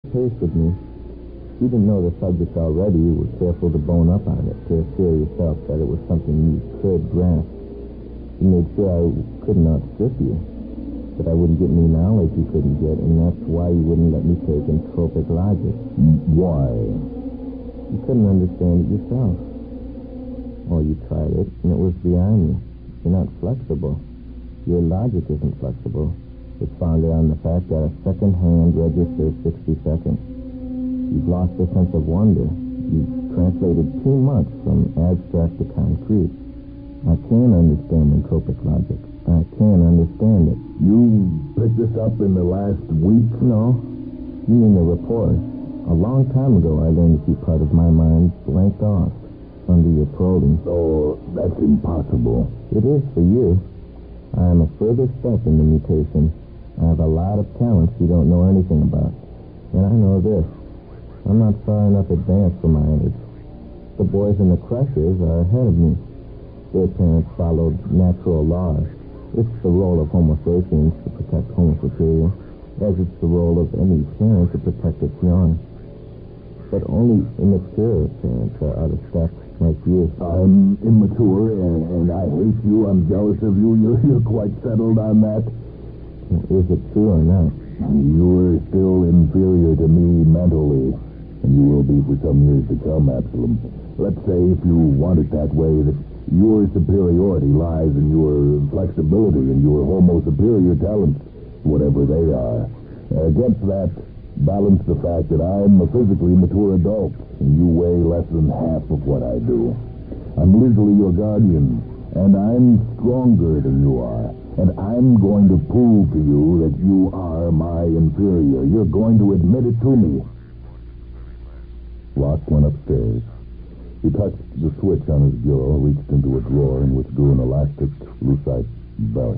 Pace with me. You didn't know the subject already. You were careful to bone up on it, to assure yourself that it was something you could grasp. You made sure I couldn't outstrip you, that I wouldn't get any knowledge you couldn't get, and that's why you wouldn't let me take entropic logic. Why? You couldn't understand it yourself. Oh, you tried it, and it was beyond you. You're not flexible. Your logic isn't flexible. It's founded on the fact that a second hand registers 60 seconds. You've lost the sense of wonder. You've translated too much from abstract to concrete. I can understand entropic logic. I can understand it. You picked this up in the last week? No. You mean the report. A long time ago, I learned to keep part of my mind blanked off under your probing. So that's impossible. It is for you. I am a further step in the mutation. I have a lot of talents you don't know anything about. And I know this. I'm not far enough advanced for my age. The boys in the crushes are ahead of me. Their parents followed natural laws. It's the role of Homo sapiens to protect Homo superior, as it's the role of any parent to protect its young. But only immature parents are out of step like you. I'm immature, and I hate you. I'm jealous of you. You're quite settled on that. Is it true or not? You're still inferior to me mentally, and you will be for some years to come, Absalom. Let's say, if you want it that way, that your superiority lies in your flexibility and your Homo superior talents, whatever they are. Against that, balance the fact that I'm a physically mature adult, and you weigh less than half of what I do. I'm legally your guardian, and I'm stronger than you are. And I'm going to prove to you that you are my inferior. You're going to admit it to me. Locke went upstairs. He touched the switch on his bureau, reached into a drawer, and withdrew an elastic lucite belt.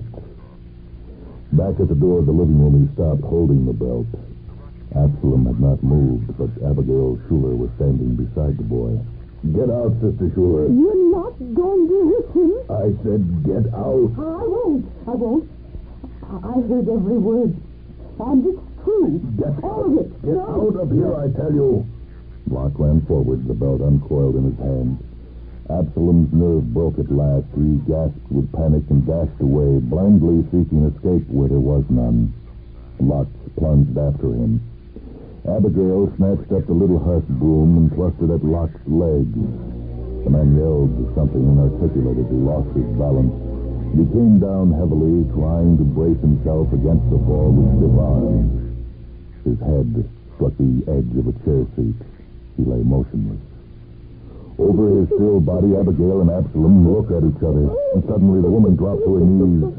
Back at the door of the living room, he stopped, holding the belt. Absalom had not moved, but Abigail Schuler was standing beside the boy. Get out, Sister Schuler. You're not going to hit him. I said get out. I won't. I heard every word. And it's true. All of it. Get out of here, I tell you. Locke ran forward, the belt uncoiled in his hand. Absalom's nerve broke at last. He gasped with panic and dashed away, blindly seeking escape where there was none. Locke plunged after him. Abigail snatched up the little hearth broom and thrust it at Locke's legs. The man yelled something inarticulate as he lost his balance. He came down heavily, trying to brace himself against the fall with stiff arms. His head struck the edge of a chair seat. He lay motionless. Over his still body, Abigail and Absalom looked at each other, and suddenly the woman dropped to her knees.